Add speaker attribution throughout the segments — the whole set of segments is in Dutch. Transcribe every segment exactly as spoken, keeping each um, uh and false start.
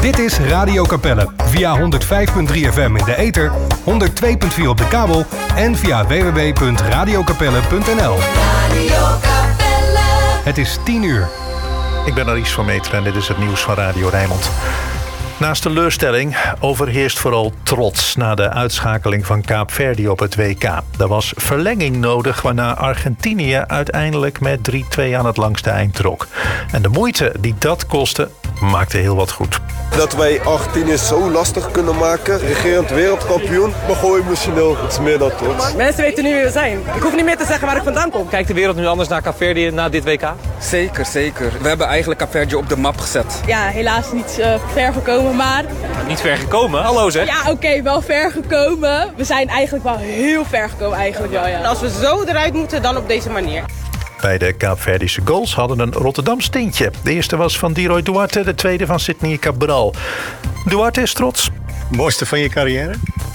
Speaker 1: Dit is Radio Capelle via honderd vijf komma drie F M in de ether, honderd twee komma vier op de kabel en via w w w punt radio capelle punt n l. Radio Capelle. Het is tien uur.
Speaker 2: Ik ben Aries van Meteren en dit is het nieuws van Radio Rijnmond. Naast teleurstelling overheerst vooral trots na de uitschakeling van Kaapverdië op het W K. Er was verlenging nodig, waarna Argentinië uiteindelijk met drie twee aan het langste eind trok. En de moeite die dat kostte, maakte heel wat goed.
Speaker 3: Dat wij Argentinië zo lastig kunnen maken, regerend wereldkampioen, maar gooi emotioneel, het is meer dan trots.
Speaker 4: Mensen weten nu wie we zijn. Ik hoef niet meer te zeggen waar ik vandaan kom.
Speaker 5: Kijkt de wereld nu anders naar Kaapverdië na dit W K?
Speaker 6: Zeker, zeker. We hebben eigenlijk Kaapverdië op de map gezet.
Speaker 7: Ja, helaas niet uh, ver gekomen, maar...
Speaker 5: Nou, niet ver gekomen? Hallo zeg.
Speaker 7: Ja, oké, okay, wel ver gekomen. We zijn eigenlijk wel heel ver gekomen, eigenlijk wel, ja.
Speaker 8: En als we zo eruit moeten, dan op deze manier.
Speaker 2: Bij de Kaapverdische goals hadden een Rotterdams tintje. De eerste was van Diroy Duarte, de tweede van Sidney Cabral. Duarte is trots.
Speaker 9: Mooiste van je carrière?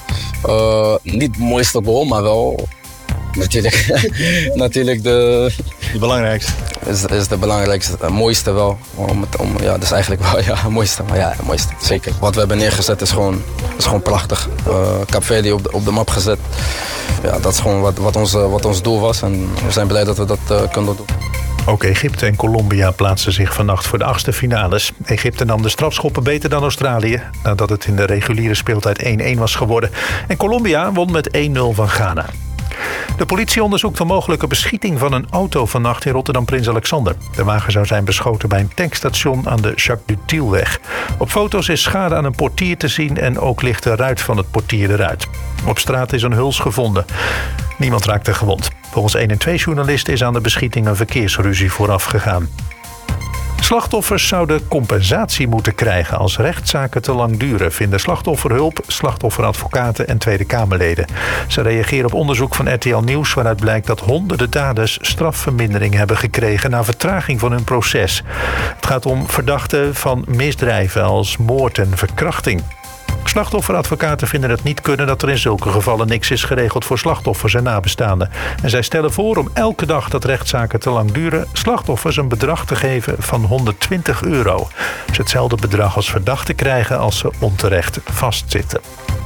Speaker 10: Uh, niet het mooiste goal, maar wel natuurlijk, natuurlijk de...
Speaker 9: De belangrijkste?
Speaker 10: Is, is de belangrijkste, het mooiste wel. Om het, om, ja, dat is eigenlijk wel ja, het mooiste. Maar ja, het mooiste, zeker. Wat we hebben neergezet is gewoon, is gewoon prachtig. Uh, Kaapverdië op de, op de map gezet. Ja, dat is gewoon wat, wat, ons, wat ons doel was. En we zijn blij dat we dat uh, kunnen doen.
Speaker 2: Ook Egypte en Colombia plaatsten zich vannacht voor de achtste finales. Egypte nam de strafschoppen beter dan Australië, nadat het in de reguliere speeltijd één-één was geworden. En Colombia won met één nul van Ghana. De politie onderzoekt een mogelijke beschieting van een auto vannacht in Rotterdam-Prins Alexander. De wagen zou zijn beschoten bij een tankstation aan de Jacques Dutielweg. Op foto's is schade aan een portier te zien en ook ligt de ruit van het portier eruit. Op straat is een huls gevonden. Niemand raakte gewond. Volgens één en twee-journalisten is aan de beschieting een verkeersruzie vooraf gegaan. Slachtoffers zouden compensatie moeten krijgen als rechtszaken te lang duren, vinden slachtofferhulp, slachtofferadvocaten en Tweede Kamerleden. Ze reageren op onderzoek van R T L Nieuws waaruit blijkt dat honderden daders strafvermindering hebben gekregen na vertraging van hun proces. Het gaat om verdachten van misdrijven als moord en verkrachting. Slachtofferadvocaten vinden het niet kunnen dat er in zulke gevallen niks is geregeld voor slachtoffers en nabestaanden. En zij stellen voor om elke dag dat rechtszaken te lang duren slachtoffers een bedrag te geven van honderdtwintig euro. Dus hetzelfde bedrag als verdachten krijgen als ze onterecht vastzitten.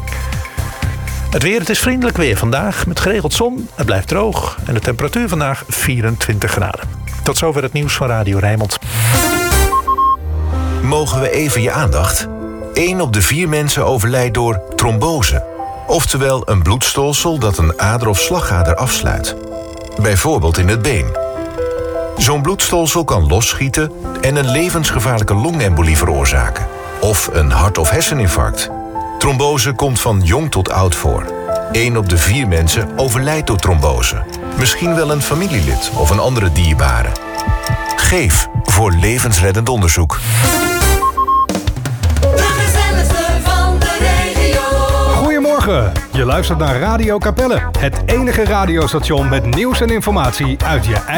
Speaker 2: Het weer, het is vriendelijk weer vandaag met geregeld zon. Het blijft droog en de temperatuur vandaag vierentwintig graden. Tot zover het nieuws van Radio Rijnmond.
Speaker 11: Mogen we even je aandacht? Eén op de vier mensen overlijdt door trombose. Oftewel een bloedstolsel dat een ader of slagader afsluit. Bijvoorbeeld in het been. Zo'n bloedstolsel kan losschieten en een levensgevaarlijke longembolie veroorzaken. Of een hart- of herseninfarct. Trombose komt van jong tot oud voor. Eén op de vier mensen overlijdt door trombose. Misschien wel een familielid of een andere dierbare. Geef voor levensreddend onderzoek.
Speaker 1: Goedemorgen, je luistert naar Radio Capelle. Het enige radiostation met nieuws en informatie uit je eigen